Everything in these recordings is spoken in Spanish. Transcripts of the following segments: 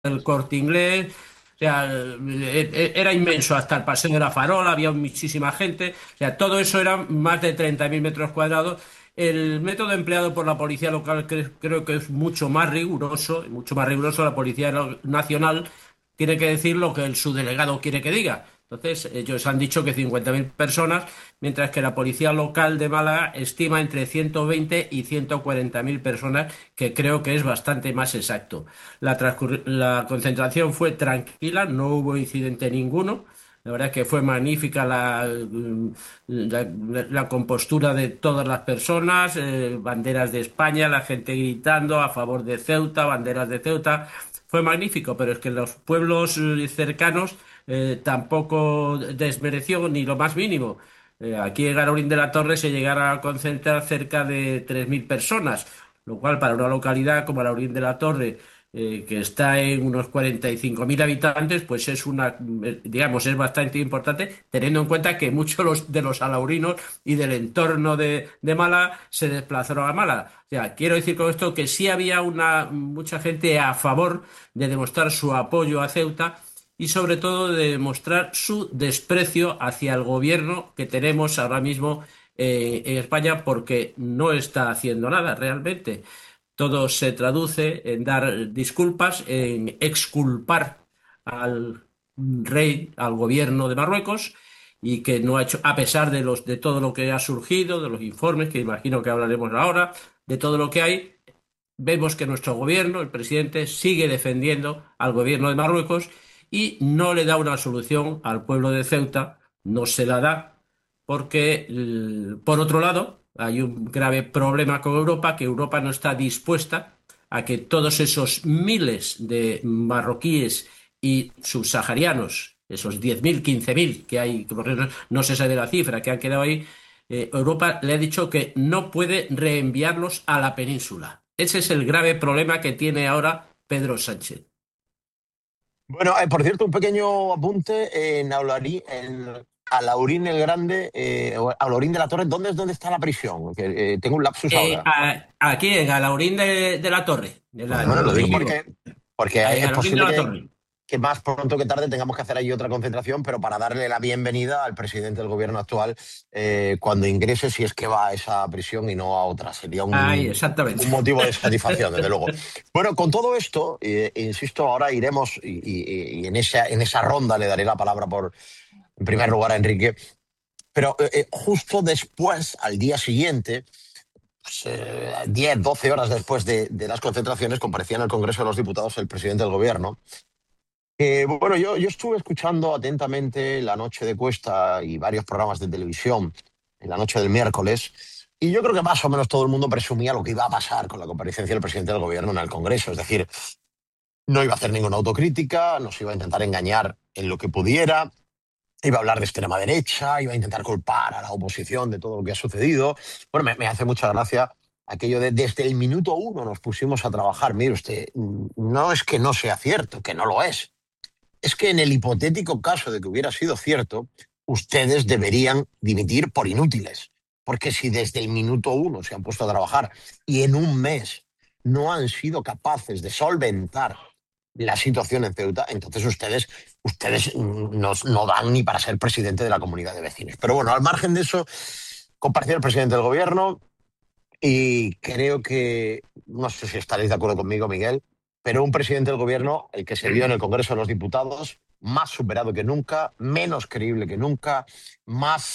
del Corte Inglés. O sea, era inmenso hasta el Paseo de la Farola, había muchísima gente. O sea, todo eso eran más de 30.000 metros cuadrados. El método empleado por la policía local creo que es mucho más riguroso, mucho más riguroso. La Policía Nacional tiene que decir lo que el subdelegado quiere que diga. Entonces, ellos han dicho que 50.000 personas, mientras que la policía local de Málaga estima entre 120 y 140.000 personas, que creo que es bastante más exacto. La concentración fue tranquila, no hubo incidente ninguno. La verdad es que fue magnífica la compostura de todas las personas, banderas de España, la gente gritando a favor de Ceuta, banderas de Ceuta. Fue magnífico, pero es que los pueblos cercanos tampoco desmereció ni lo más mínimo. Aquí en Alaurín de la Torre se llegaron a concentrar cerca de 3.000 personas, lo cual para una localidad como Alaurín de la Torre, que está en unos 45.000 habitantes, pues es digamos, es bastante importante, teniendo en cuenta que muchos de los alaurinos y del entorno de Málaga se desplazaron a Málaga. O sea, quiero decir con esto que sí había mucha gente a favor de demostrar su apoyo a Ceuta y sobre todo de demostrar su desprecio hacia el gobierno que tenemos ahora mismo en España porque no está haciendo nada realmente. Todo se traduce en dar disculpas, en exculpar al rey, al gobierno de Marruecos, y que no ha hecho, a pesar de todo lo que ha surgido, de los informes, que imagino que hablaremos ahora, de todo lo que hay, vemos que nuestro gobierno, el presidente, sigue defendiendo al gobierno de Marruecos y no le da una solución al pueblo de Ceuta, no se la da, porque, por otro lado, hay un grave problema con Europa, que Europa no está dispuesta a que todos esos miles de marroquíes y subsaharianos, esos 10.000, 15.000 que hay, porque no se sabe la cifra, que han quedado ahí, Europa le ha dicho que no puede reenviarlos a la península. Ese es el grave problema que tiene ahora Pedro Sánchez. Bueno, por cierto, un pequeño apunte en Alaurín el Grande, o Alaurín de la Torre, ¿dónde está la prisión? Que, tengo un lapsus ahora. Aquí en Alaurín de la Torre, en Bueno, lo donde digo yo vivo, porque en es Alaurín de posible la Torre. que más pronto que tarde tengamos que hacer ahí otra concentración, pero para darle la bienvenida al presidente del gobierno actual cuando ingrese, si es que va a esa prisión y no a otra. Sería Ahí, exactamente. un motivo de satisfacción, desde luego. Bueno, con todo esto, insisto, ahora iremos y en esa ronda le daré la palabra en primer lugar a Enrique, pero justo después, al día siguiente, pues, 10, 12 horas después de las concentraciones, comparecía en el Congreso de los Diputados el presidente del gobierno. Bueno, yo estuve escuchando atentamente La Noche de Cuesta y varios programas de televisión en la noche del miércoles, y yo creo que más o menos todo el mundo presumía lo que iba a pasar con la comparecencia del presidente del gobierno en el Congreso. Es decir, no iba a hacer ninguna autocrítica, nos iba a intentar engañar en lo que pudiera, iba a hablar de extrema derecha, iba a intentar culpar a la oposición de todo lo que ha sucedido. Bueno, me hace mucha gracia aquello de desde el minuto uno nos pusimos a trabajar. Mire usted, no es que no sea cierto, que no lo es que en el hipotético caso de que hubiera sido cierto, ustedes deberían dimitir por inútiles. Porque si desde el minuto uno se han puesto a trabajar y en un mes no han sido capaces de solventar la situación en Ceuta, entonces ustedes no dan ni para ser presidente de la comunidad de vecinos. Pero bueno, al margen de eso, compareció el presidente del gobierno y creo que, no sé si estaréis de acuerdo conmigo, Miguel, pero un presidente del gobierno, el que se vio en el Congreso de los Diputados, más superado que nunca, menos creíble que nunca, más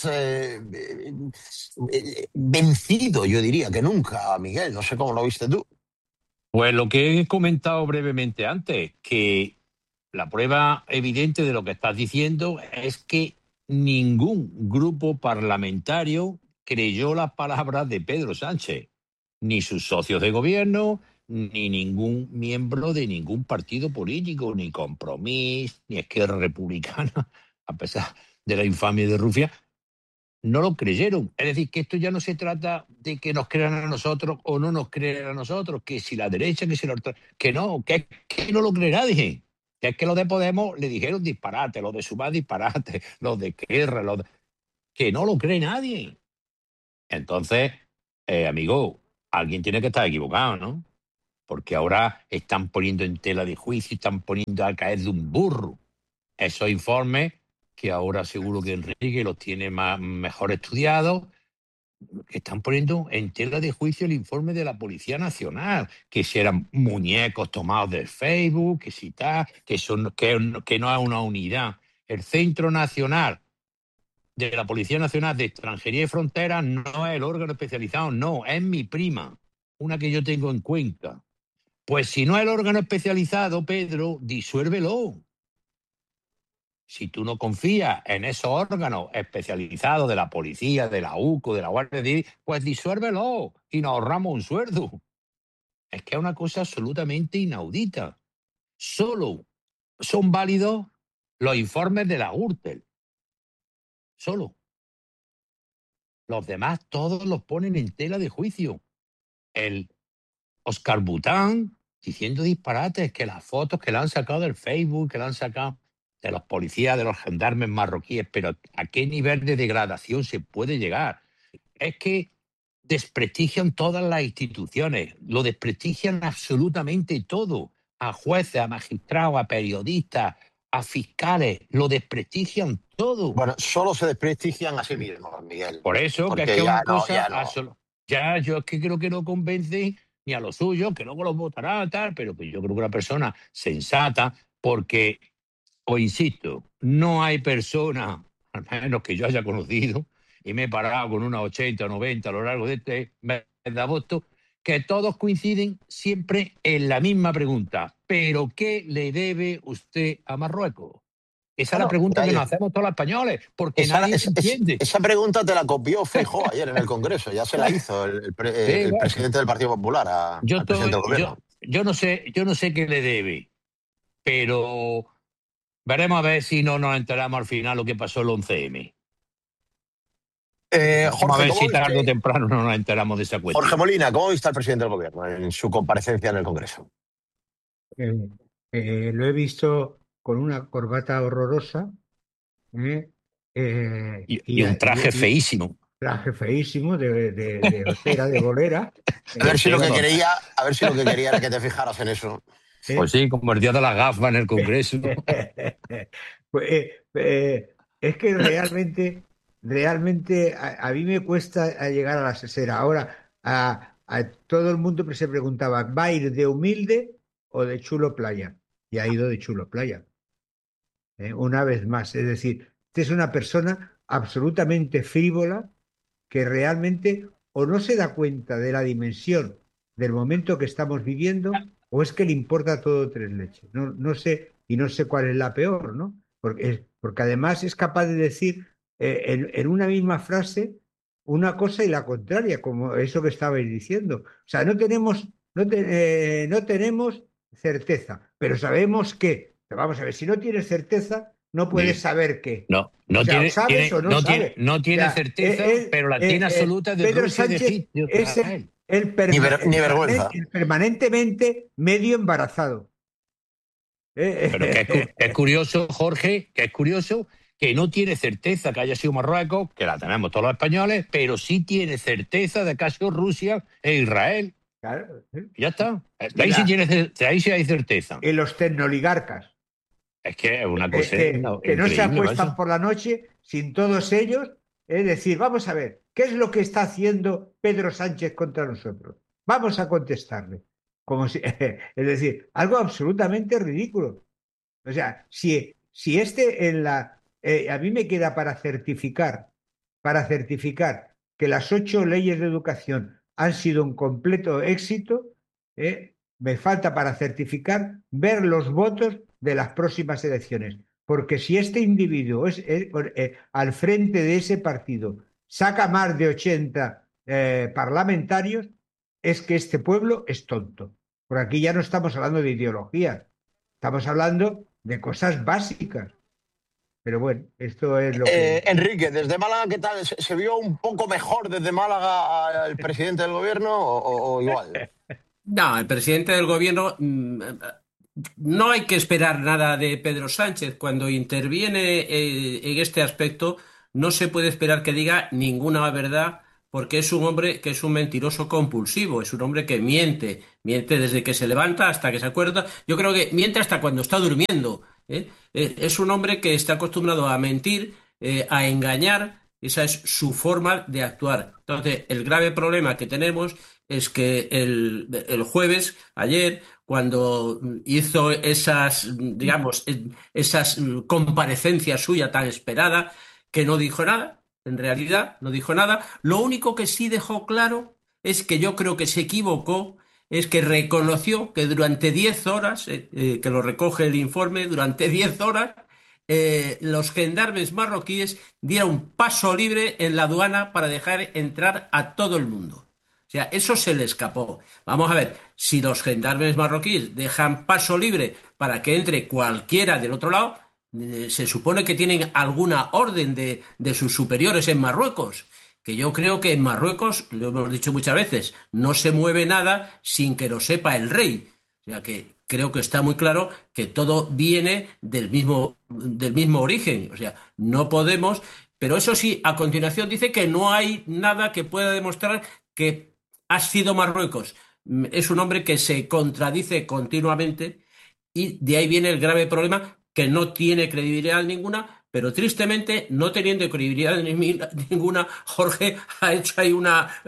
vencido, yo diría, que nunca, Miguel. No sé cómo lo viste tú. Pues lo que he comentado brevemente antes, que la prueba evidente de lo que estás diciendo es que ningún grupo parlamentario creyó las palabras de Pedro Sánchez, ni sus socios de gobierno, ni ningún miembro de ningún partido político, ni Compromís, ni Esquerra Republicana, a pesar de la infamia de Rusia, no lo creyeron. Es decir, que esto ya no se trata de que nos crean a nosotros o no nos crean a nosotros, que si la derecha, que si la otra, que no, que no lo cree nadie. Que es que los de Podemos le dijeron disparate, los de Sumar disparate, los de Guerra, que no lo cree nadie. Entonces, amigo, alguien tiene que estar equivocado, ¿no? porque ahora están poniendo en tela de juicio, están poniendo a caer de un burro esos informes que ahora seguro que Enrique los tiene mejor estudiados, que están poniendo en tela de juicio el informe de la Policía Nacional, que si eran muñecos tomados del Facebook, que si tal, que no es una unidad. El Centro Nacional de la Policía Nacional de Extranjería y Fronteras no es el órgano especializado, no, es mi prima, una que yo tengo en Cuenca. Pues si no es el órgano especializado, Pedro, disuélvelo. Si tú no confías en esos órganos especializados de la policía, de la UCO, de la Guardia Civil, pues disuélvelo y nos ahorramos un sueldo. Es que es una cosa absolutamente inaudita. Solo son válidos los informes de la Gürtel. Solo. Los demás todos los ponen en tela de juicio. El Oscar Bután diciendo disparates, que las fotos que le han sacado del Facebook, que le han sacado de los policías, de los gendarmes marroquíes, pero ¿a qué nivel de degradación se puede llegar? Es que desprestigian todas las instituciones, lo desprestigian absolutamente todo, a jueces, a magistrados, a periodistas, a fiscales, lo desprestigian todo. Bueno, solo se desprestigian a sí mismos, Miguel. Por eso, que es Porque que es una ya no, cosa... ya no. Ya, yo es que creo que no convence ni a los suyos, que luego los votará, tal, pero que yo creo que una persona sensata, porque, os insisto, no hay persona, al menos que yo haya conocido, y me he parado con unas 80 o 90 a lo largo de este mes de agosto, que todos coinciden siempre en la misma pregunta. ¿Pero qué le debe usted a Marruecos? Esa es la Bueno, pregunta que nos hacemos todos los españoles, porque esa, nadie se entiende. esa pregunta te la copió Feijóo ayer en el Congreso. Ya se la hizo Sí, el bueno, presidente del Partido Popular yo, al presidente del gobierno. yo no sé qué le debe, pero veremos a ver si no nos enteramos al final lo que pasó el 11M. Vamos a Jorge, ver ¿cómo si tarde o viste? temprano no nos enteramos de esa Jorge cuestión. Molina, ¿cómo viste al presidente del gobierno en su comparecencia en el Congreso? Eh, lo he visto con una corbata horrorosa, ¿eh? Y un traje Y feísimo. traje feísimo de otera, de bolera. A ver si lo que Bueno, quería, a ver si lo que quería era que te fijaras en eso. pues sí, como el día de la gafa en el Congreso. Pues, es que realmente a mí me cuesta llegar a la sesera. Ahora, a todo el mundo se preguntaba, ¿va a ir de humilde o de chulo playa? Y ha ido de chulo playa, una vez más. Es decir, esta es una persona absolutamente frívola que realmente o no se da cuenta de la dimensión del momento que estamos viviendo o es que le importa todo tres leches. No, no sé, y no sé cuál es la peor, ¿no? Porque además es capaz de decir en una misma frase una cosa y la contraria, como eso que estabais diciendo. O sea, no tenemos certeza, pero sabemos que, vamos a ver, si no tienes certeza, no puedes Sí. saber qué. No, O no sea, o tiene, sabes o no sabes. no O tiene sea, certeza, pero la tiene absoluta de Pedro Rusia y de Sánchez Egipto. es Ni vergüenza. el permanentemente medio embarazado. Pero es curioso, Jorge, que es curioso que no tiene certeza que haya sido Marruecos, que la tenemos todos los españoles, pero sí tiene certeza de que ha sido Rusia e Israel. Claro. Ya está. Y Ahí sí hay certeza. los tecnoligarcas, Es que es una cosa que no se increíble, acuestan macho. por la noche sin todos ellos, es decir, vamos a ver, ¿qué es lo que está haciendo Pedro Sánchez contra nosotros? Vamos a contestarle. Como si, es decir, algo absolutamente ridículo. O sea, si este a mí me queda para certificar que las 8 leyes de educación han sido un completo éxito, me falta para certificar ver los votos de las próximas elecciones. Porque si este individuo al frente de ese partido saca más de 80 parlamentarios, es que este pueblo es tonto. Por aquí ya no estamos hablando de ideologías, estamos hablando de cosas básicas. Pero bueno, esto es lo que... Enrique, desde Málaga, ¿qué tal? ¿Se vio un poco mejor desde Málaga al presidente del gobierno o igual? No, el presidente del gobierno, no hay que esperar nada de Pedro Sánchez. Cuando interviene en este aspecto, no se puede esperar que diga ninguna verdad, porque es un hombre que es un mentiroso compulsivo, es un hombre que miente desde que se levanta hasta que se acuerda. Yo creo que miente hasta cuando está durmiendo, ¿eh? Es un hombre que está acostumbrado a mentir, a engañar, esa es su forma de actuar. Entonces, el grave problema que tenemos es que el jueves, ayer, cuando hizo esas, digamos, esas comparecencias suya tan esperada, que no dijo nada, en realidad no dijo nada. Lo único que sí dejó claro es que yo creo que se equivocó, es que reconoció que durante 10 horas, que lo recoge el informe, durante 10 horas, los gendarmes marroquíes dieron paso libre en la aduana para dejar entrar a todo el mundo. O sea, eso se le escapó. Vamos a ver, si los gendarmes marroquíes dejan paso libre para que entre cualquiera del otro lado, se supone que tienen alguna orden de sus superiores en Marruecos, que yo creo que en Marruecos, lo hemos dicho muchas veces, no se mueve nada sin que lo sepa el rey. O sea que creo que está muy claro que todo viene del mismo origen. O sea, no podemos, pero eso sí, a continuación dice que no hay nada que pueda demostrar que ha sido Marruecos. Es un hombre que se contradice continuamente y de ahí viene el grave problema que no tiene credibilidad ninguna, pero tristemente, no teniendo credibilidad ninguna, Jorge ha hecho ahí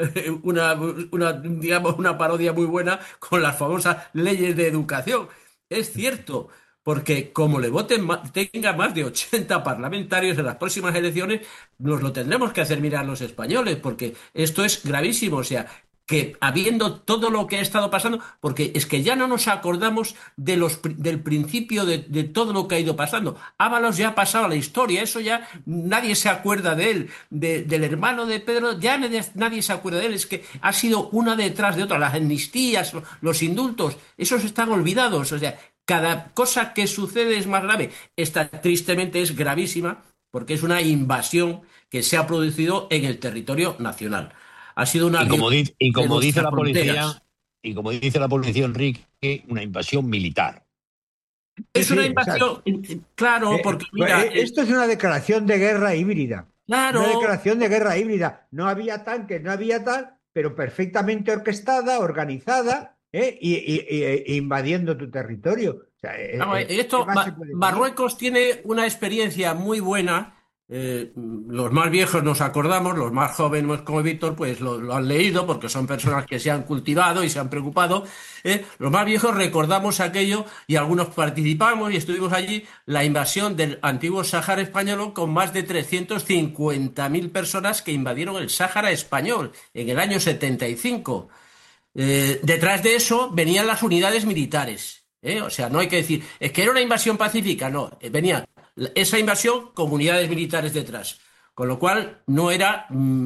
digamos, una parodia muy buena con las famosas leyes de educación. Es cierto, porque como le voten tenga más de 80 parlamentarios en las próximas elecciones, nos lo tendremos que hacer mirar los españoles, porque esto es gravísimo. O sea, que habiendo todo lo que ha estado pasando, porque es que ya no nos acordamos del principio de todo lo que ha ido pasando. Ábalos ya ha pasado a la historia, eso ya nadie se acuerda de él, del hermano de Pedro, ya nadie se acuerda de él, es que ha sido una detrás de otra, las amnistías, los indultos, esos están olvidados. O sea, cada cosa que sucede es más grave. Esta tristemente es gravísima porque es una invasión que se ha producido en el territorio nacional. Ha sido una y como dice la fronteras. policía, y como dice la policía, Enrique, una invasión militar. Sí, Es sí, una exacto. invasión, claro, porque mira, Esto es una declaración de guerra híbrida. Una claro, declaración de guerra híbrida. No había tanques, no había tal, pero perfectamente orquestada, organizada, e invadiendo tu territorio. O sea, vamos, ¿qué esto, más se puede pedir? Marruecos tiene una experiencia muy buena. Los más viejos nos acordamos, los más jóvenes como Víctor, pues lo han leído porque son personas que se han cultivado y se han preocupado. Los más viejos recordamos aquello y algunos participamos y estuvimos allí, la invasión del antiguo Sáhara español con más de 350.000 personas que invadieron el Sáhara español en el año 75. Detrás de eso venían las unidades militares. O sea, no hay que decir, es que era una invasión pacífica, no, venía esa invasión con unidades militares detrás. Con lo cual, no era.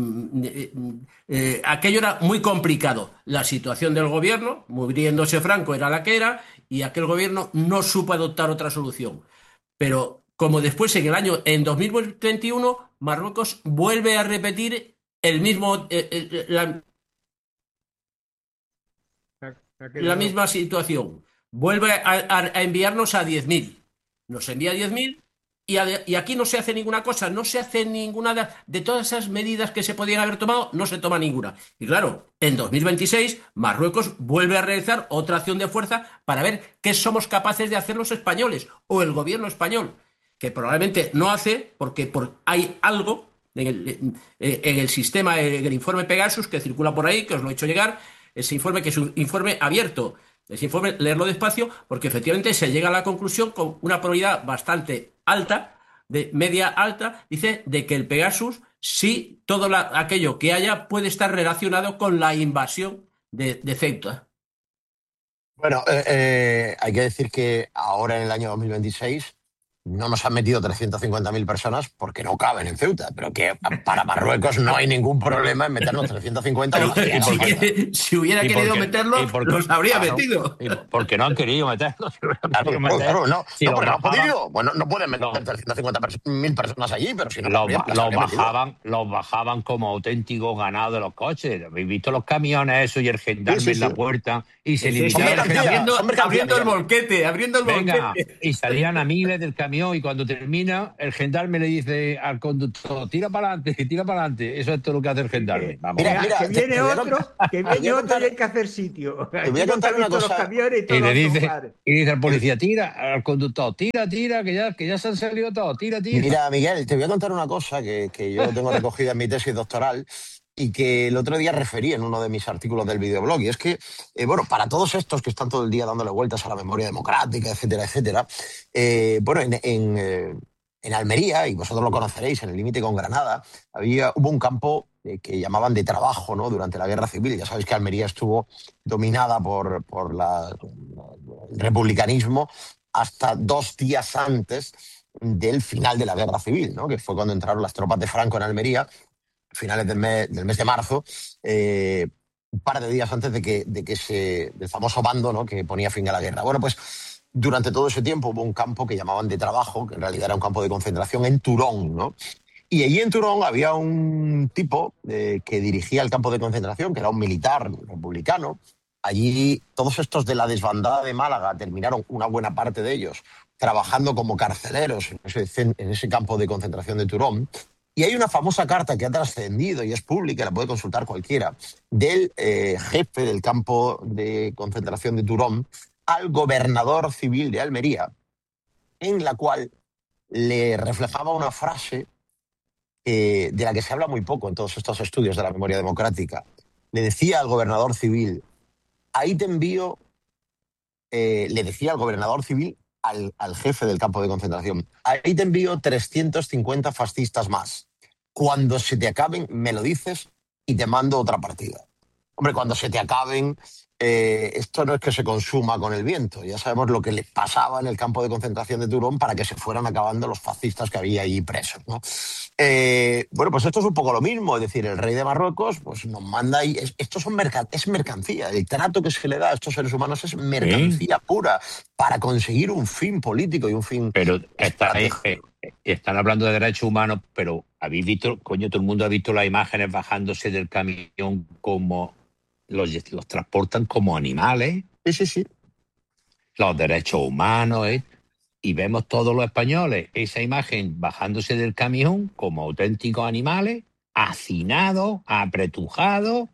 Aquello era muy complicado. La situación del gobierno, muriéndose Franco, era la que era, y aquel gobierno no supo adoptar otra solución. Pero, como después en 2021, Marruecos vuelve a repetir el mismo, Se ha la quedado. misma situación. Vuelve a enviarnos a 10.000. Nos envía 10.000 y aquí no se hace ninguna cosa, no se hace ninguna de todas esas medidas que se podían haber tomado, no se toma ninguna. Y claro, en 2026 Marruecos vuelve a realizar otra acción de fuerza para ver qué somos capaces de hacer los españoles o el gobierno español, que probablemente no hace porque hay algo en el sistema, en el informe Pegasus que circula por ahí, que os lo he hecho llegar, ese informe que es un informe abierto, ese informe leerlo despacio, porque efectivamente se llega a la conclusión con una probabilidad bastante alta, de media alta, dice de que el Pegasus, sí, todo aquello que haya puede estar relacionado con la invasión de Ceuta. Bueno, hay que decir que ahora en el año 2026 no nos han metido 350.000 personas porque no caben en Ceuta, pero que para Marruecos no hay ningún problema en meternos 350 o Claro, los que haga falta. si hubiera Y querido porque, y meterlo, porque, los habría Claro, metido. y porque no han querido meterlo. Si hubieran claro, querido claro, meter, claro, no, si no, los porque no han bajaban, podido. Bueno, no pueden meter los, 350.000 personas allí, pero si no, los, las los habría metido. bajaban como auténticos ganados de los coches. ¿Habéis visto los camiones esos y el Sí, gendarme sí, en sí. la puerta? Y se Sí, Son sí, limitaban el mercancía, gendarme. son mercancía, abriendo el Miguel. volquete, abriendo el Venga, volquete. y salían a miles del camión camión y cuando termina, el gendarme le dice al conductor, tira para adelante. Eso es todo lo que hace el gendarme. Vamos. Mira, Que viene te voy a otro, que te voy viene a otro y contar, hay que hacer sitio. te voy a Aquí no se contar han una visto los cosa. camiones y Y todos le dice, autocares. y dice al te- policía, tira al conductor, tira, que ya se han salido todos, tira. Mira, Miguel, te voy a contar una cosa que yo tengo recogida en mi tesis doctoral y que el otro día referí en uno de mis artículos del videoblog. Y es que, bueno, para todos estos que están todo el día dándole vueltas a la memoria democrática, etcétera, bueno, en Almería, y vosotros lo conoceréis, en el límite con Granada, hubo un campo que llamaban de trabajo, ¿no? Durante la Guerra Civil. Ya sabéis que Almería estuvo dominada por el republicanismo hasta 2 días antes del final de la Guerra Civil, ¿no? Que fue cuando entraron las tropas de Franco en Almería, finales del mes de marzo, un par de días antes del famoso bando, ¿no? Que ponía fin a la guerra. Bueno, pues durante todo ese tiempo hubo un campo que llamaban de trabajo, que en realidad era un campo de concentración en Turón, ¿no? Y allí en Turón había un tipo que dirigía el campo de concentración, que era un militar republicano. Allí todos estos de la desbandada de Málaga terminaron, una buena parte de ellos, trabajando como carceleros en ese campo de concentración de Turón. Y hay una famosa carta que ha trascendido y es pública, la puede consultar cualquiera, del jefe del campo de concentración de Turón al gobernador civil de Almería, en la cual le reflejaba una frase de la que se habla muy poco en todos estos estudios de la memoria democrática. Le decía al gobernador civil, ahí te envío, le decía al gobernador civil al jefe del campo de concentración, ahí te envío 350 fascistas más. Cuando se te acaben, me lo dices y te mando otra partida. Hombre, cuando se te acaben, esto no es que se consuma con el viento. Ya sabemos lo que le pasaba en el campo de concentración de Turón para que se fueran acabando los fascistas que había allí presos, ¿no? Bueno, pues esto es un poco lo mismo. Es decir, el rey de Marruecos pues nos manda ahí. Esto es mercancía. El trato que se le da a estos seres humanos es Sí, mercancía pura para conseguir un fin político y un fin pero estratégico. están hablando de derechos humanos, pero habéis visto, coño, todo el mundo ha visto las imágenes bajándose del camión como los transportan como animales, Sí, sí, sí. los derechos humanos, y vemos todos los españoles esa imagen bajándose del camión como auténticos animales, hacinados, apretujados,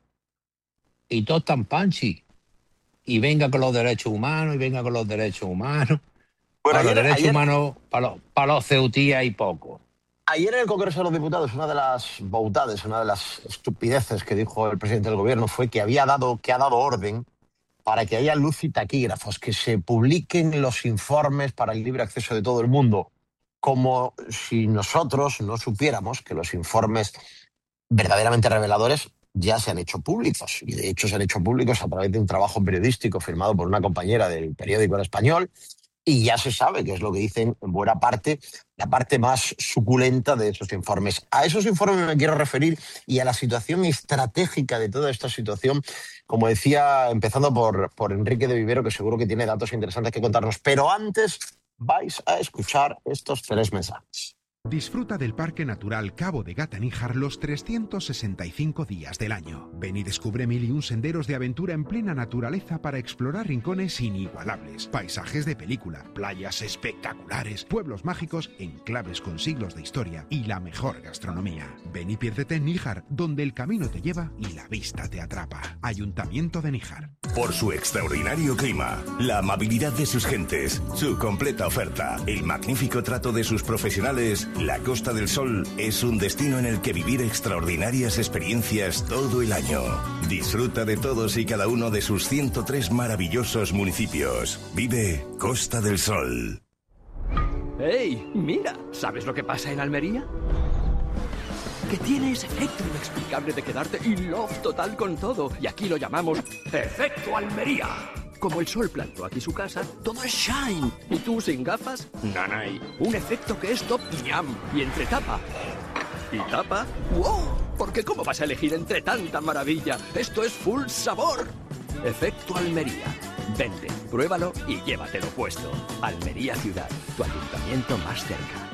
y todos tan panchi. Y venga con los derechos humanos, y venga con los derechos humanos. Bueno, Para los derechos ayer, humanos, para los ceutíes hay poco. Ayer en el Congreso de los Diputados, una de las bautades, una de las estupideces que dijo el presidente del gobierno fue que ha dado orden para que haya luz y taquígrafos, que se publiquen los informes para el libre acceso de todo el mundo, como si nosotros no supiéramos que los informes verdaderamente reveladores ya se han hecho públicos. Y de hecho se han hecho públicos a través de un trabajo periodístico firmado por una compañera del periódico El Español. Y ya se sabe que es lo que dicen en buena parte, la parte más suculenta de esos informes. A esos informes me quiero referir y a la situación estratégica de toda esta situación, como decía, empezando por Enrique de Vivero, que seguro que tiene datos interesantes que contarnos. Pero antes vais a escuchar estos 3 mensajes. Disfruta del Parque Natural Cabo de Gata-Níjar los 365 días del año. Ven y descubre 1001 senderos de aventura en plena naturaleza para explorar rincones inigualables, paisajes de película, playas espectaculares, pueblos mágicos, enclaves con siglos de historia y la mejor gastronomía. Ven y piérdete en Níjar, donde el camino te lleva y la vista te atrapa. Ayuntamiento de Níjar. Por su extraordinario clima, la amabilidad de sus gentes, su completa oferta, el magnífico trato de sus profesionales, la Costa del Sol es un destino en el que vivir extraordinarias experiencias todo el año. Disfruta de todos y cada uno de sus 103 maravillosos municipios. Vive Costa del Sol. ¡Hey! Mira, ¿sabes lo que pasa en Almería? Que tiene ese efecto inexplicable de quedarte in love total con todo. Y aquí lo llamamos Efecto Almería. Como el sol plantó aquí su casa, todo es shine. ¿Y tú sin gafas? Nanay. Un efecto que es top ñam. Y entre tapa y tapa, ¡wow! Porque ¿cómo vas a elegir entre tanta maravilla? Esto es full sabor. Efecto Almería. Vente, pruébalo y llévatelo puesto. Almería Ciudad, tu ayuntamiento más cerca.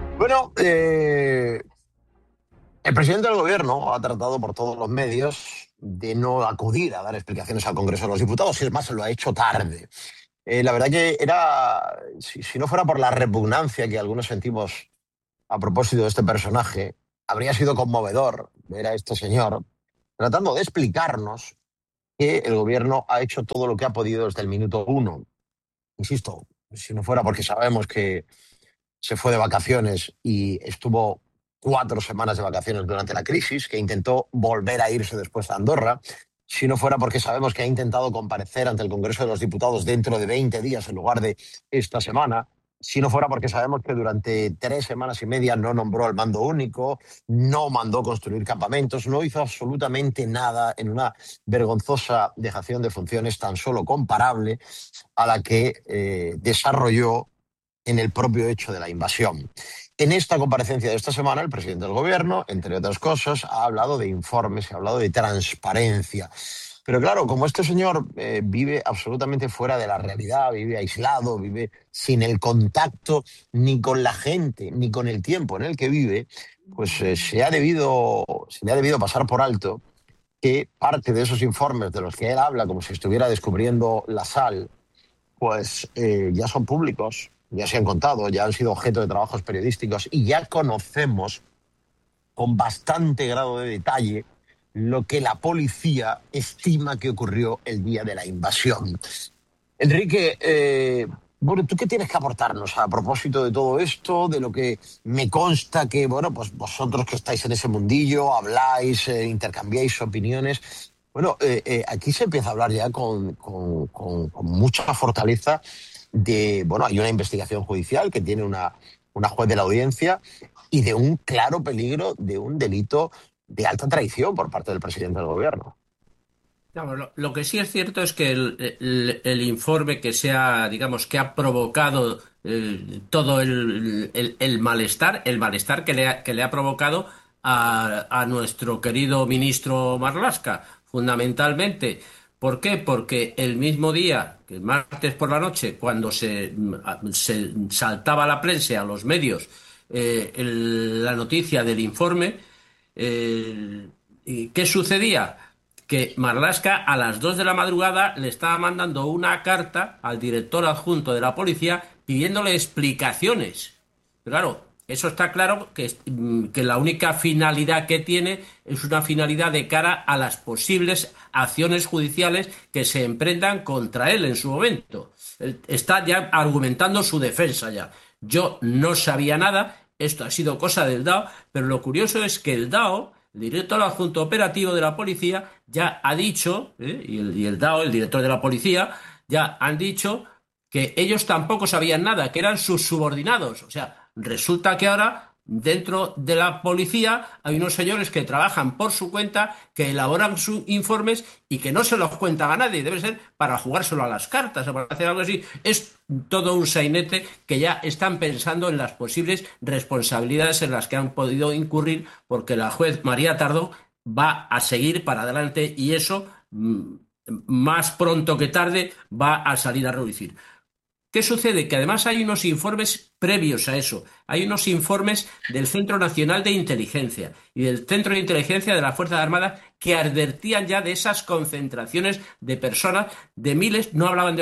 Bueno, el presidente del gobierno ha tratado por todos los medios de no acudir a dar explicaciones al Congreso de los Diputados, y es más, se lo ha hecho tarde. La verdad que era, si no fuera por la repugnancia que algunos sentimos a propósito de este personaje, habría sido conmovedor ver a este señor tratando de explicarnos que el gobierno ha hecho todo lo que ha podido desde el minuto uno. Insisto, si no fuera porque sabemos que se fue de vacaciones y estuvo 4 semanas de vacaciones durante la crisis, que intentó volver a irse después a Andorra, si no fuera porque sabemos que ha intentado comparecer ante el Congreso de los Diputados dentro de 20 días en lugar de esta semana, si no fuera porque sabemos que durante 3 semanas y media no nombró al mando único, no mandó construir campamentos, no hizo absolutamente nada en una vergonzosa dejación de funciones tan solo comparable a la que desarrolló en el propio hecho de la invasión. En esta comparecencia de esta semana, el presidente del gobierno, entre otras cosas, ha hablado de informes, ha hablado de transparencia. Pero claro, como este señor vive absolutamente fuera de la realidad, vive aislado, vive sin el contacto ni con la gente, ni con el tiempo en el que vive, pues se le ha debido pasar por alto que parte de esos informes de los que él habla, como si estuviera descubriendo la sal, pues ya son públicos, ya se han contado, ya han sido objeto de trabajos periodísticos y ya conocemos con bastante grado de detalle lo que la policía estima que ocurrió el día de la invasión. Enrique, bueno, ¿tú qué tienes que aportarnos a propósito de todo esto, de lo que me consta que, bueno, pues vosotros que estáis en ese mundillo, habláis, intercambiáis opiniones? Bueno, aquí se empieza a hablar ya con mucha fortaleza de, bueno, hay una investigación judicial que tiene una juez de la audiencia y de un claro peligro de un delito de alta traición por parte del presidente del gobierno. No, lo que sí es cierto es que el informe digamos, que ha provocado todo el malestar que le ha provocado a nuestro querido ministro Marlaska, fundamentalmente. ¿Por qué? Porque el mismo día, el martes por la noche, cuando se saltaba a la prensa, a los medios, la noticia del informe, ¿y qué sucedía? Que Marlaska a las 2 de la madrugada le estaba mandando una carta al director adjunto de la policía pidiéndole explicaciones. Pero claro, eso está claro que la única finalidad que tiene es una finalidad de cara a las posibles acciones judiciales que se emprendan contra él en su momento. Él está ya argumentando su defensa ya. Yo no sabía nada, esto ha sido cosa del DAO, pero lo curioso es que el DAO, el director adjunto operativo de la policía, ya ha dicho, y el DAO, el director de la policía, ya han dicho que ellos tampoco sabían nada, que eran sus subordinados. O sea, resulta que ahora dentro de la policía hay unos señores que trabajan por su cuenta, que elaboran sus informes y que no se los cuentan a nadie. Debe ser para jugárselo a las cartas o para hacer algo así. Es todo un sainete que ya están pensando en las posibles responsabilidades en las que han podido incurrir, porque la juez María Tardó va a seguir para adelante y eso, más pronto que tarde, va a salir a relucir. ¿Qué sucede? Que además hay unos informes previos a eso. Hay unos informes del Centro Nacional de Inteligencia y del Centro de Inteligencia de la Fuerza Armada que advertían ya de esas concentraciones de personas, de miles, no hablaban de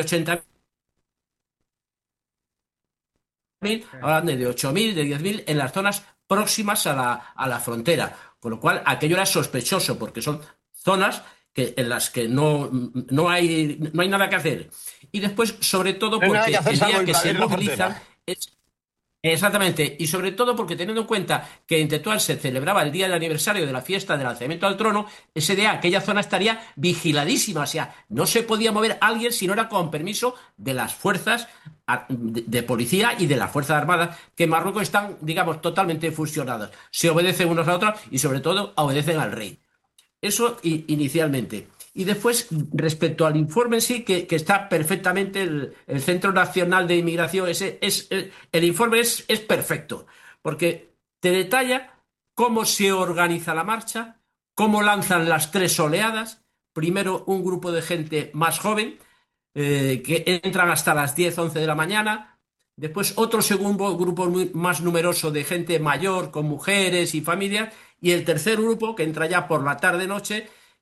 80.000, hablaban de 8.000, de 10.000 en las zonas próximas a la frontera. Con lo cual, aquello era sospechoso porque son zonas en las que no hay nada que hacer. Y después, sobre todo, porque el día que se movilizan es... Exactamente, y sobre todo porque teniendo en cuenta que en Tetuán se celebraba el día del aniversario de la fiesta del alzamiento al trono, ese día aquella zona estaría vigiladísima, o sea, no se podía mover alguien si no era con permiso de las fuerzas de policía y de la Fuerza Armada, que en Marruecos están, digamos, totalmente fusionadas. Se obedecen unos a otros y sobre todo obedecen al rey. Eso inicialmente. Y después, respecto al informe en sí, que está perfectamente el Centro Nacional de Inmigración, el informe es perfecto, porque te detalla cómo se organiza la marcha, cómo lanzan las 3 oleadas. Primero un grupo de gente más joven, que entran hasta las 10, 11 de la mañana. Después otro segundo grupo más numeroso de gente mayor, con mujeres y familias. Y el tercer grupo, que entra ya por la tarde-noche,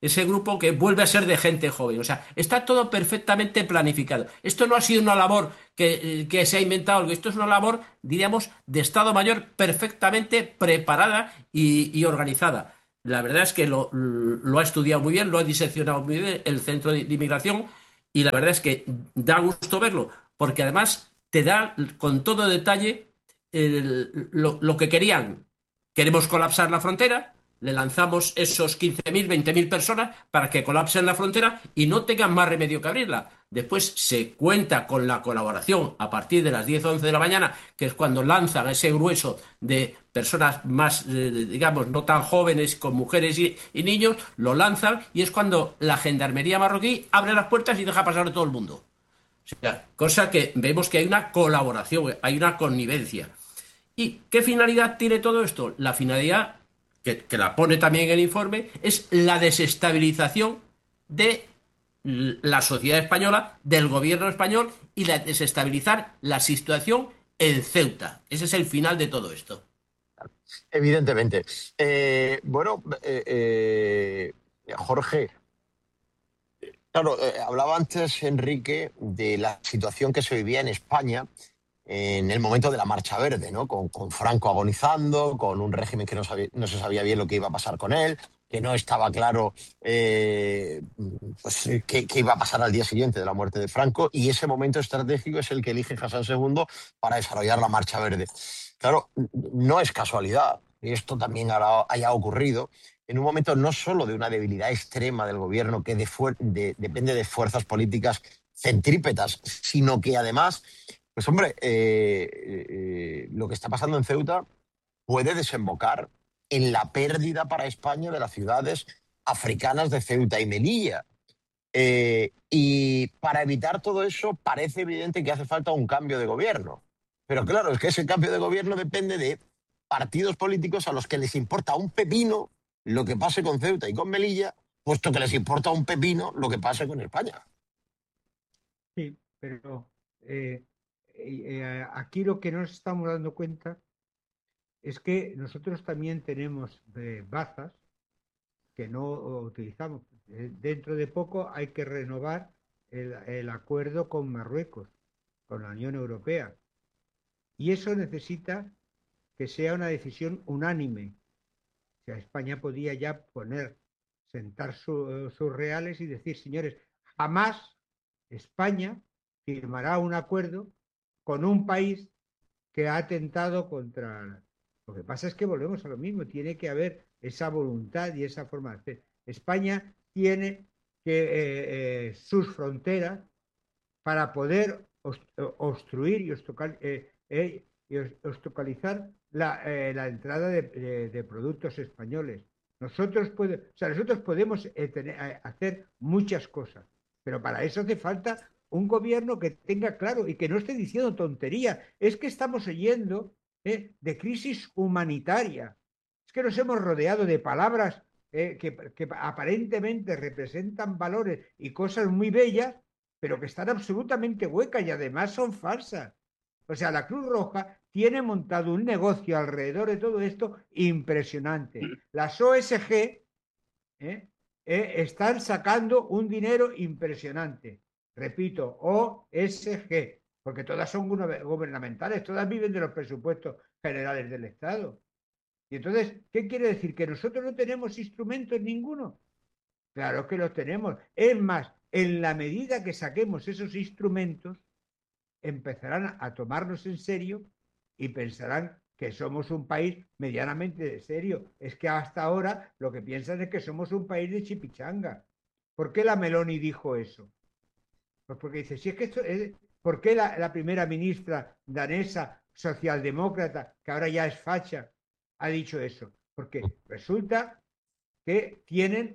ese grupo que vuelve a ser de gente joven. O sea, está todo perfectamente planificado. Esto no ha sido una labor que se ha inventado algo, esto es una labor, diríamos, de Estado Mayor perfectamente preparada y organizada. La verdad es que lo ha estudiado muy bien, lo ha diseccionado muy bien el Centro de Inmigración y la verdad es que da gusto verlo, porque además te da con todo detalle lo que querían. Queremos colapsar la frontera, le lanzamos esos 15.000, 20.000 personas para que colapsen la frontera y no tengan más remedio que abrirla. Después se cuenta con la colaboración a partir de las 10 o 11 de la mañana, que es cuando lanzan ese grueso de personas más, digamos, no tan jóvenes, con mujeres y niños, lo lanzan y es cuando la gendarmería marroquí abre las puertas y deja pasar a todo el mundo. O sea, cosa que vemos que hay una colaboración, hay una connivencia. ¿Y qué finalidad tiene todo esto? La finalidad, que la pone también en el informe, es la desestabilización de la sociedad española, del gobierno español y la desestabilizar la situación en Ceuta. Ese es el final de todo esto. Evidentemente. Bueno, Jorge, claro, hablaba antes Enrique de la situación que se vivía en España en el momento de la Marcha Verde, ¿no? Con Franco agonizando, con un régimen que no se sabía bien lo que iba a pasar con él, que no estaba claro pues, qué iba a pasar al día siguiente de la muerte de Franco, y ese momento estratégico es el que elige Hassan II para desarrollar la Marcha Verde. Claro, no es casualidad, y esto también haya ocurrido en un momento no solo de una debilidad extrema del gobierno que depende de fuerzas políticas centrípetas, sino que además, pues hombre, lo que está pasando en Ceuta puede desembocar en la pérdida para España de las ciudades africanas de Ceuta y Melilla. Y para evitar todo eso parece evidente que hace falta un cambio de gobierno. Pero claro, es que ese cambio de gobierno depende de partidos políticos a los que les importa un pepino lo que pase con Ceuta y con Melilla, puesto que les importa un pepino lo que pase con España. Sí, pero aquí lo que nos estamos dando cuenta es que nosotros también tenemos bazas que no utilizamos. Dentro de poco hay que renovar el acuerdo con Marruecos, con la Unión Europea. Y eso necesita que sea una decisión unánime. O sea, España podía ya sentar sus reales y decir, señores, jamás España firmará un acuerdo con un país que ha atentado contra... Lo que pasa es que volvemos a lo mismo, tiene que haber esa voluntad y esa forma de hacer. España tiene que sus fronteras para poder obstruir y obstaculizar la entrada de productos españoles. Nosotros podemos hacer muchas cosas, pero para eso hace falta un gobierno que tenga claro y que no esté diciendo tontería. Es que estamos oyendo de crisis humanitaria. Es que nos hemos rodeado de palabras que aparentemente representan valores y cosas muy bellas, pero que están absolutamente huecas y además son falsas. O sea, la Cruz Roja tiene montado un negocio alrededor de todo esto impresionante. Las OSG están sacando un dinero impresionante. Repito, OSG, porque todas son gubernamentales, todas viven de los presupuestos generales del Estado. Y entonces, ¿qué quiere decir? ¿Que nosotros no tenemos instrumentos ninguno? Claro que los tenemos. Es más, en la medida que saquemos esos instrumentos, empezarán a tomarnos en serio y pensarán que somos un país medianamente serio. Es que hasta ahora lo que piensan es que somos un país de chipichanga. ¿Por qué la Meloni dijo eso? Pues porque dice, si es que esto es... ¿Por qué la primera ministra danesa, socialdemócrata, que ahora ya es facha, ha dicho eso? Porque resulta que tienen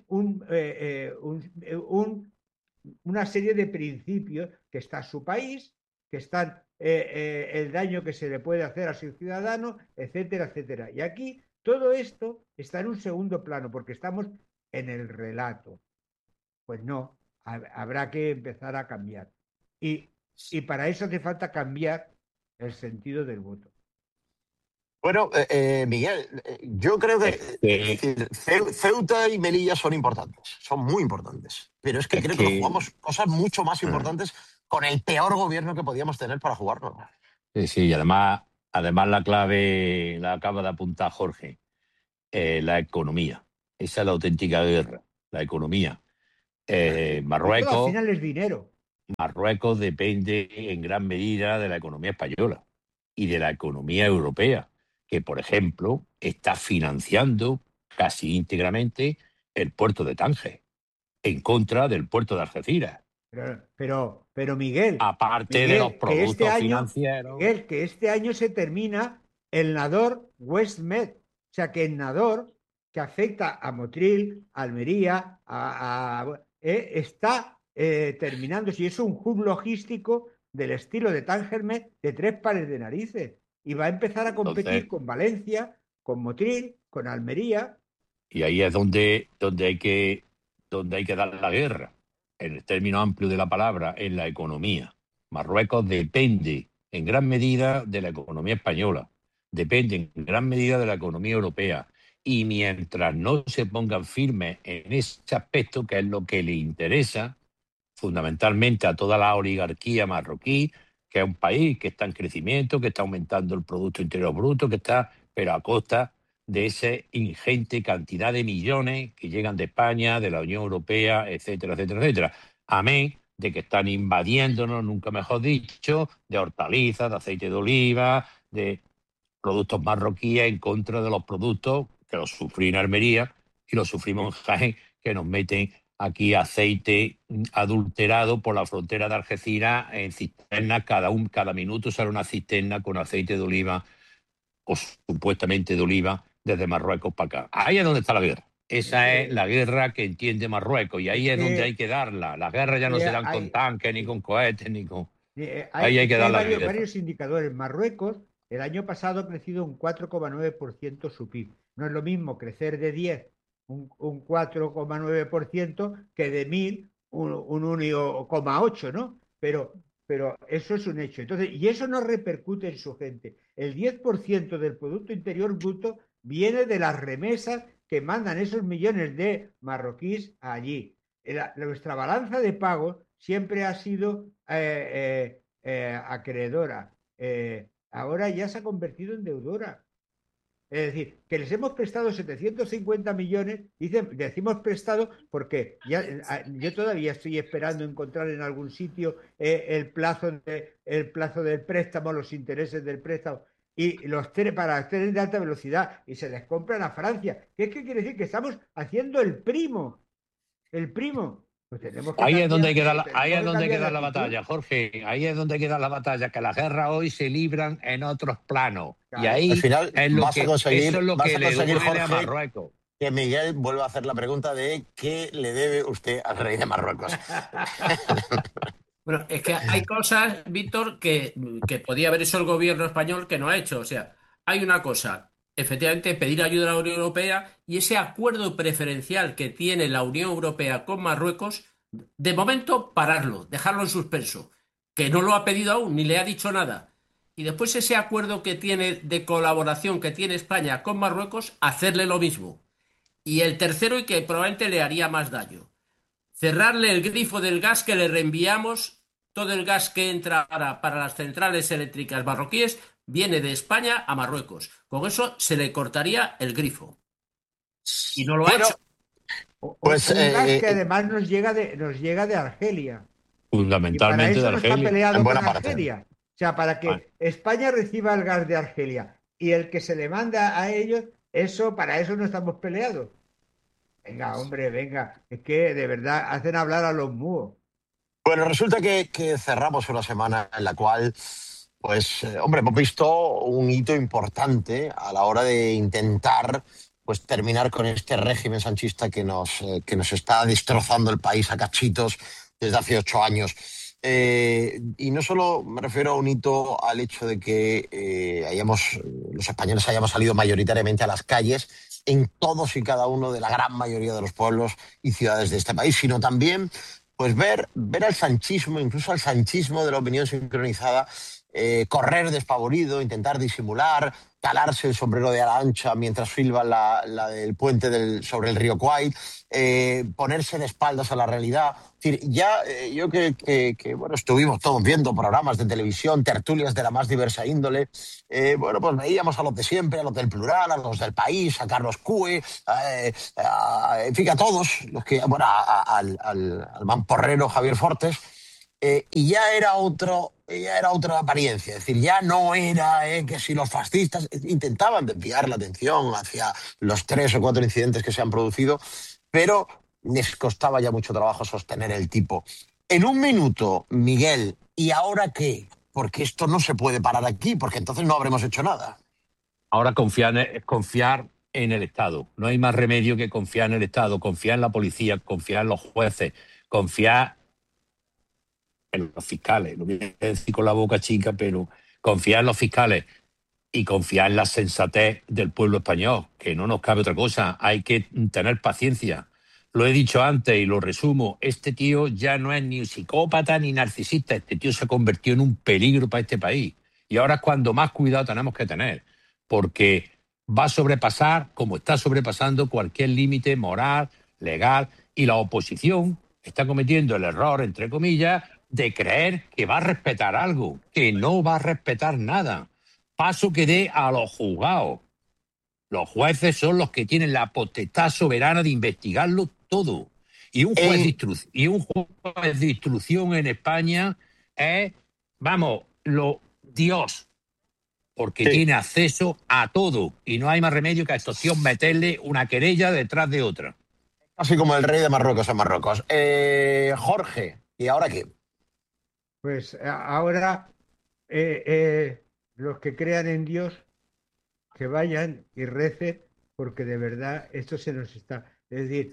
una serie de principios que está su país, que están el daño que se le puede hacer a su ciudadano, etcétera, etcétera. Y aquí todo esto está en un segundo plano, porque estamos en el relato. Pues no, habrá que empezar a cambiar. Y para eso hace falta cambiar el sentido del voto. Bueno, Miguel, yo creo que Es Ceuta y Melilla son importantes, son muy importantes, pero es que es creo que nos que jugamos cosas mucho más importantes con el peor gobierno que podíamos tener para jugarnos. sí, sí, y además la clave la acaba de apuntar Jorge, la economía. Esa es la auténtica guerra, la economía. Y todo al Marruecos final es dinero. Marruecos depende en gran medida de la economía española y de la economía europea, que, por ejemplo, está financiando casi íntegramente el puerto de Tánger, en contra del puerto de Algeciras, Pero Miguel, aparte de los productos financieros. Miguel, que este año se termina el Nador WestMed. O sea que el Nador, que afecta a Motril, a Almería, está terminándose. Y es un hub logístico del estilo de Tangermed de 3 pares de narices. Y va a empezar a competir Entonces, con Valencia, con Motril, con Almería. y ahí es donde hay que dar la guerra, en el término amplio de la palabra, en la economía. Marruecos depende en gran medida de la economía española, depende en gran medida de la economía europea. Y mientras no se pongan firmes en ese aspecto, que es lo que le interesa fundamentalmente a toda la oligarquía marroquí, que es un país que está en crecimiento, que está aumentando el Producto Interior Bruto, que está, pero a costa de esa ingente cantidad de millones que llegan de España, de la Unión Europea, etcétera, etcétera, etcétera. Amén de que están invadiéndonos, nunca mejor dicho, de hortalizas, de aceite de oliva, de productos marroquíes en contra de los productos que los sufrí en Almería y los sufrimos en Jaén, que nos meten aquí aceite adulterado por la frontera de Algeciras en cisternas. Cada minuto sale una cisterna con aceite de oliva o supuestamente de oliva desde Marruecos para acá. Ahí es donde está la guerra. Esa es la guerra que entiende Marruecos y ahí es donde hay que darla. Las guerras ya no se dan con tanques, ni con cohetes, ni con... Ahí hay que dar la guerra. Varios indicadores. Marruecos el año pasado ha crecido un 4,9% su PIB. No es lo mismo crecer de 10 un 4,9% que de 1.000 un 1,8%, ¿no? Pero eso es un hecho. Entonces, y eso no repercute en su gente. El 10% del Producto Interior Bruto viene de las remesas que mandan esos millones de marroquíes allí. Nuestra balanza de pagos siempre ha sido acreedora. Ahora ya se ha convertido en deudora. Es decir, que les hemos prestado 750 millones, decimos prestado porque yo todavía estoy esperando encontrar en algún sitio el plazo del préstamo, los intereses del préstamo y los para los trenes de alta velocidad y se les compran a Francia. ¿Qué quiere decir? Que estamos haciendo el primo. Pues ahí es donde hay que dar la batalla, Jorge. Ahí es donde hay que dar la batalla, que las guerras hoy se libran en otros planos. Claro. Y ahí al final eso es lo que le duele Jorge, a Marruecos. Que Miguel vuelva a hacer la pregunta de ¿qué le debe usted al rey de Marruecos? Bueno, es que hay cosas, Víctor, que podía haber hecho el gobierno español que no ha hecho. O sea, hay una cosa, efectivamente, pedir ayuda a la Unión Europea y ese acuerdo preferencial que tiene la Unión Europea con Marruecos, de momento pararlo, dejarlo en suspenso, que no lo ha pedido aún ni le ha dicho nada. Y después ese acuerdo que tiene de colaboración que tiene España con Marruecos, hacerle lo mismo. Y el tercero, y que probablemente le haría más daño, cerrarle el grifo del gas que le reenviamos. Todo el gas que entra para las centrales eléctricas marroquíes viene de España a Marruecos. Con eso se le cortaría el grifo. Y no lo ha hecho. Pues, un gas que además nos llega de Argelia. Fundamentalmente de Argelia. Y para eso no está peleado con Argelia. O sea, para que España reciba el gas de Argelia y el que se le manda a ellos, para eso no estamos peleados. Venga, hombre, venga. Es que de verdad hacen hablar a los muos. Bueno, resulta que cerramos una semana en la cual, pues, hombre, hemos visto un hito importante a la hora de intentar, pues, terminar con este régimen sanchista que nos está destrozando el país a cachitos desde hace 8 años. Y no solo me refiero a un hito al hecho de que los españoles hayamos salido mayoritariamente a las calles en todos y cada uno de la gran mayoría de los pueblos y ciudades de este país, sino también pues ver al sanchismo, incluso al sanchismo de la opinión sincronizada, correr despavorido, intentar disimular, calarse el sombrero de ala ancha mientras filman la del puente sobre el río Kwai, ponerse de espaldas a la realidad. Es decir, ya yo bueno, estuvimos todos viendo programas de televisión, tertulias de la más diversa índole. Bueno, pues veíamos a los de siempre, a los del Plural, a los del País, a Carlos Cue, en fin, a todos los que, bueno, al mamporrero Javier Fortes. Y ya era otra apariencia, es decir, ya no era que si los fascistas intentaban desviar la atención hacia los 3 o 4 incidentes que se han producido, pero les costaba ya mucho trabajo sostener el tipo. En un minuto, Miguel, ¿y ahora qué? Porque esto no se puede parar aquí, porque entonces no habremos hecho nada. Ahora confiar en el Estado. No hay más remedio que confiar en el Estado, confiar en la policía, confiar en los jueces, confiar en los fiscales. No voy a decir con la boca chica, pero confiar en los fiscales y confiar en la sensatez del pueblo español, que no nos cabe otra cosa. Hay que tener paciencia. Lo he dicho antes y lo resumo. Este tío ya no es ni psicópata ni narcisista. Este tío se convirtió en un peligro para este país. Y ahora es cuando más cuidado tenemos que tener, porque va a sobrepasar, como está sobrepasando, cualquier límite moral, legal, y la oposición está cometiendo el error, entre comillas, de creer que va a respetar algo, que no va a respetar nada. Paso que dé a los juzgados. Los jueces son los que tienen la potestad soberana de investigarlo todo. Y un juez de instrucción en España es, vamos, Dios, porque tiene acceso a todo. Y no hay más remedio que a estos tíos meterle una querella detrás de otra. Así como el rey de Marruecos en Marruecos. Jorge, ¿y ahora qué? Pues ahora los que crean en Dios, que vayan y recen, porque de verdad esto se nos está... Es decir,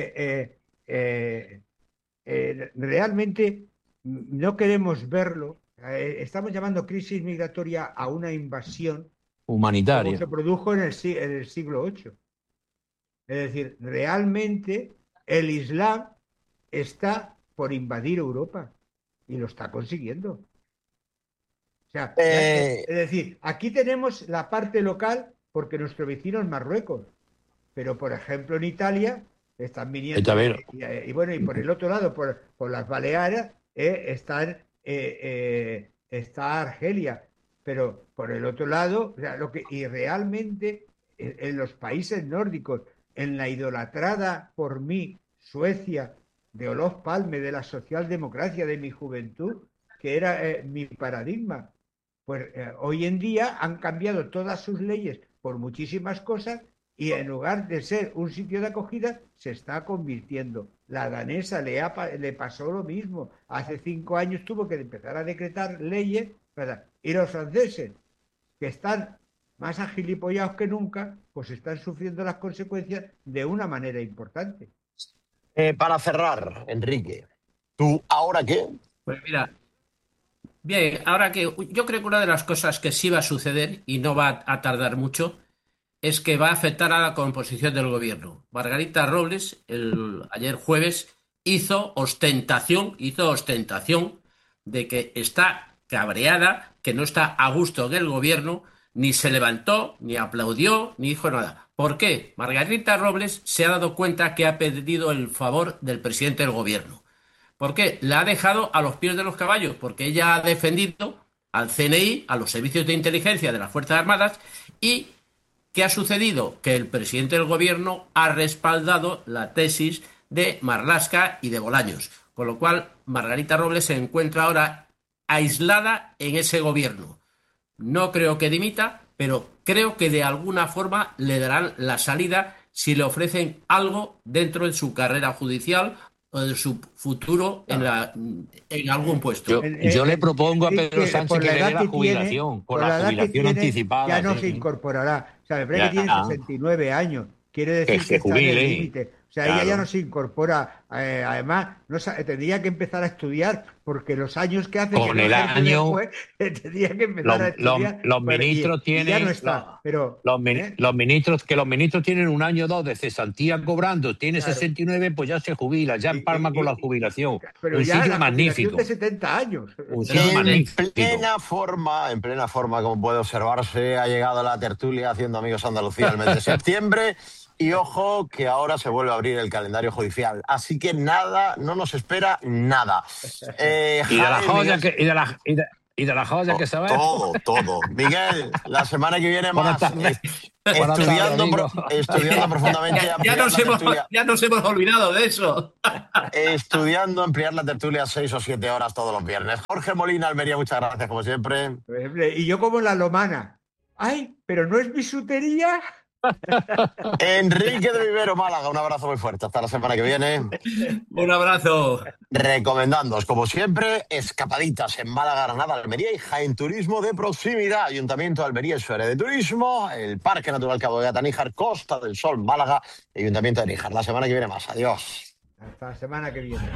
realmente no queremos verlo. Estamos llamando crisis migratoria a una invasión humanitaria, como se produjo en el siglo VIII. Es decir, realmente el Islam está por invadir Europa y lo está consiguiendo. O sea, es decir, aquí tenemos la parte local porque nuestro vecino es Marruecos, pero por ejemplo en Italia están viniendo y bueno, y por el otro lado, por las Baleares está Argelia, pero por el otro lado, o sea, y realmente en los países nórdicos, en la idolatrada por mí Suecia de Olof Palme, de la socialdemocracia de mi juventud, que era mi paradigma, pues hoy en día han cambiado todas sus leyes por muchísimas cosas y en lugar de ser un sitio de acogida se está convirtiendo. La danesa le pasó lo mismo. Hace 5 años tuvo que empezar a decretar leyes, ¿verdad? Y los franceses, que están más agilipollados que nunca, pues están sufriendo las consecuencias de una manera importante. Para cerrar, Enrique, ¿tú ahora qué? Pues mira, bien, ahora que yo creo que una de las cosas que sí va a suceder y no va a tardar mucho es que va a afectar a la composición del gobierno. Margarita Robles, ayer jueves, hizo ostentación de que está cabreada, que no está a gusto en el gobierno, ni se levantó, ni aplaudió, ni dijo nada. ¿Por qué? Margarita Robles se ha dado cuenta que ha perdido el favor del presidente del gobierno. ¿Por qué? La ha dejado a los pies de los caballos, porque ella ha defendido al CNI, a los servicios de inteligencia de las Fuerzas Armadas, y ¿qué ha sucedido? Que el presidente del gobierno ha respaldado la tesis de Marlaska y de Bolaños, con lo cual Margarita Robles se encuentra ahora aislada en ese gobierno. No creo que dimita, pero creo que de alguna forma le darán la salida si le ofrecen algo dentro de su carrera judicial o de su futuro en algún puesto. Yo le propongo a Pedro Sánchez que le dé la jubilación, por la jubilación anticipada. Ya no se incorporará. O sea, me parece que tiene 69 años. Quiere decir que está en el límite. O sea, ella ya no se incorpora, además, tendría que empezar a estudiar, porque los años que hace con el año después, tendría que empezar a estudiar. Los ministros tienen... Ya no está, pero... Los ministros tienen 1 año o 2 de cesantía cobrando, tiene 69, pues ya se jubila, ya empalma con la jubilación. Pero un ya sitio la magnífico. De 70 años. En plena forma, como puede observarse, ha llegado la tertulia Haciendo Amigos Andalucía el mes de septiembre. Y ojo, que ahora se vuelve a abrir el calendario judicial. Así que nada, no nos espera nada. Y de la joya que se va. Todo. Miguel, la semana que viene más. Estudiando profundamente. Ya nos hemos olvidado de eso. Estudiando ampliar la tertulia a 6 o 7 horas todos los viernes. Jorge Molina, Almería, muchas gracias, como siempre. Y yo como la lomana. ¡Ay, pero no es bisutería! Enrique de Vivero, Málaga, un abrazo muy fuerte. Hasta la semana que viene. Un abrazo. Recomendándoos, como siempre, escapaditas en Málaga, Granada, Almería y Jaén Turismo de proximidad. Ayuntamiento de Almería y su área de turismo, el Parque Natural Cabo de Gata Níjar, Costa del Sol, Málaga, Ayuntamiento de Níjar. La semana que viene más. Adiós. Hasta la semana que viene.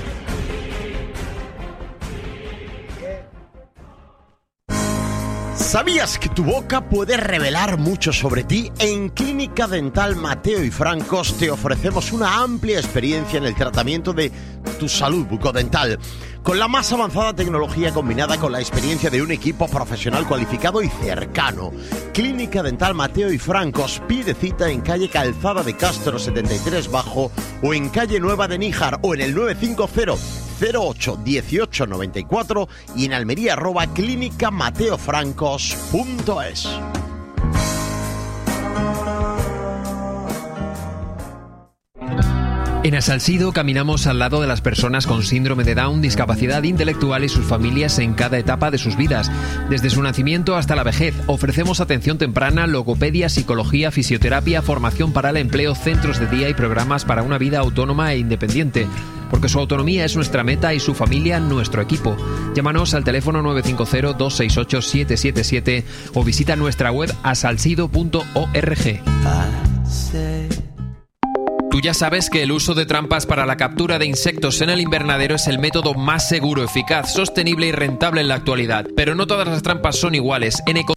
¿Sabías que tu boca puede revelar mucho sobre ti? En Clínica Dental Mateo y Francos te ofrecemos una amplia experiencia en el tratamiento de tu salud bucodental, con la más avanzada tecnología combinada con la experiencia de un equipo profesional cualificado y cercano. Clínica Dental Mateo y Francos, pide cita en calle Calzada de Castro 73 Bajo o en calle Nueva de Níjar o en el 950 08 18 94 y en Almería @clinicamateofrancos.es. En Asalsido caminamos al lado de las personas con síndrome de Down, discapacidad intelectual y sus familias en cada etapa de sus vidas. Desde su nacimiento hasta la vejez, ofrecemos atención temprana, logopedia, psicología, fisioterapia, formación para el empleo, centros de día y programas para una vida autónoma e independiente. Porque su autonomía es nuestra meta y su familia nuestro equipo. Llámanos al teléfono 950-268-777 o visita nuestra web asalsido.org. Tú ya sabes que el uso de trampas para la captura de insectos en el invernadero es el método más seguro, eficaz, sostenible y rentable en la actualidad. Pero no todas las trampas son iguales. Los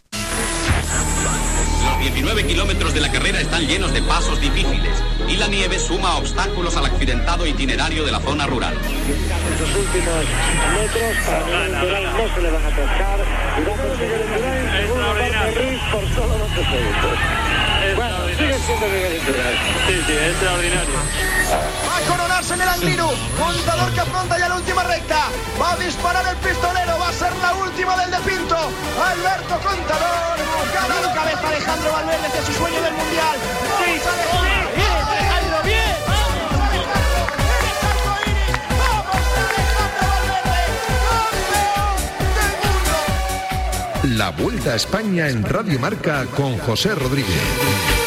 19 kilómetros de la carrera están llenos de pasos difíciles y la nieve suma obstáculos al accidentado itinerario de la zona rural. En sus últimos metros, para Indurain no se le van a pescar y va a conseguir Indurain según Ruiz por solo 12 segundos. Bueno, sigue siendo Miguel Indurain. Sí, extraordinario. Va a coronarse en el Angliru, Contador que afronta ya la última recta, va a disparar el pistolero, va a ser la última del de Pinto, Alberto Contador, ganando cabeza Alejandro Valverde hacia su sueño del Mundial. Sí, Alejandro, bien. La Vuelta a España en Radio Marca con José Rodríguez.